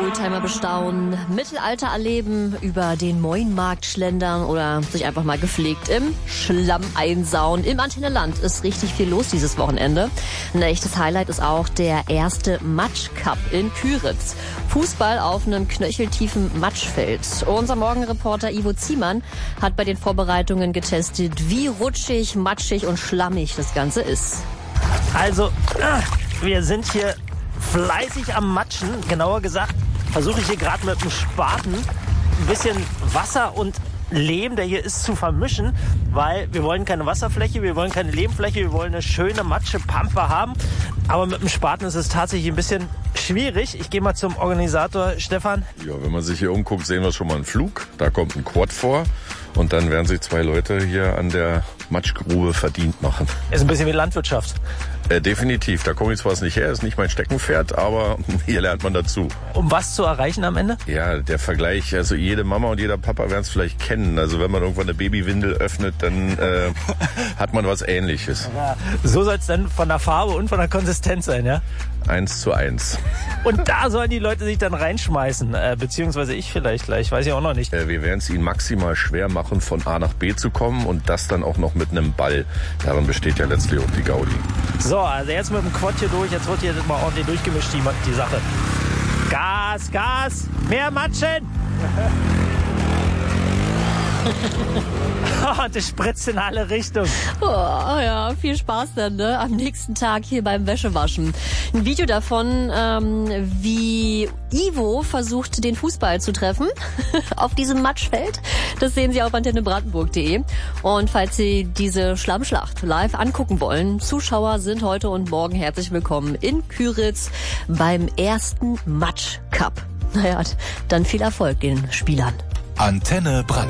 Oldtimer bestaunen, Mittelalter erleben, über den Moinmarkt schlendern oder sich einfach mal gepflegt im Schlamm einsauen. Im Antenne-Land ist richtig viel los dieses Wochenende. Ein echtes Highlight ist auch der erste Matsch-Cup in Küritz. Fußball auf einem knöcheltiefen Matschfeld. Unser Morgenreporter Ivo Ziemann hat bei den Vorbereitungen getestet, wie rutschig, matschig und schlammig das Ganze ist. Also, wir sind hier fleißig am Matschen. Genauer gesagt, versuche ich hier gerade mit dem Spaten ein bisschen Wasser und Lehm, der hier ist, zu vermischen, weil wir wollen keine Wasserfläche, wir wollen keine Lehmfläche, wir wollen eine schöne Matschepampe haben. Aber mit dem Spaten ist es tatsächlich ein bisschen schwierig. Ich gehe mal zum Organisator Stefan. Ja, wenn man sich hier umguckt, sehen wir schon mal einen Flug. Da kommt ein Quad vor und dann werden sich 2 Leute hier an der Matschgrube verdient machen. Ist ein bisschen wie Landwirtschaft. Definitiv. Da komme ich zwar nicht her, ist nicht mein Steckenpferd, aber hier lernt man dazu. Um was zu erreichen am Ende? Ja, der Vergleich, also jede Mama und jeder Papa werden es vielleicht kennen. Also wenn man irgendwann eine Babywindel öffnet, dann hat man was Ähnliches. Ja, so soll es dann von der Farbe und von der Konsistenz sein, ja? 1:1. Und da sollen die Leute sich dann reinschmeißen, beziehungsweise ich vielleicht gleich, weiß ich auch noch nicht. Wir werden es ihnen maximal schwer machen, von A nach B zu kommen und das dann auch noch mit einem Ball. Darin besteht ja letztlich auch die Gaudi. So, also jetzt mit dem Quad hier durch, jetzt wird hier mal ordentlich durchgemischt, die Sache. Gas, Gas, mehr Matschen! Und es spritzt in alle Richtungen. Oh, ja, viel Spaß dann, ne? Am nächsten Tag hier beim Wäschewaschen. Ein Video davon, wie Ivo versucht, den Fußball zu treffen auf diesem Matschfeld. Das sehen Sie auf antennebrandenburg.de. Und falls Sie diese Schlammschlacht live angucken wollen, Zuschauer sind heute und morgen herzlich willkommen in Küritz beim ersten Matsch-Cup. Naja, dann viel Erfolg den Spielern. Antenne Brandenburg.